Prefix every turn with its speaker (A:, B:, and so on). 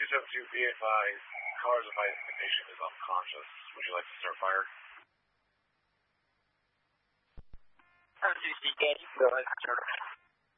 A: 272, be advised, callers advised the patient is unconscious. Would you like to start fire?
B: RCC, can you go ahead and start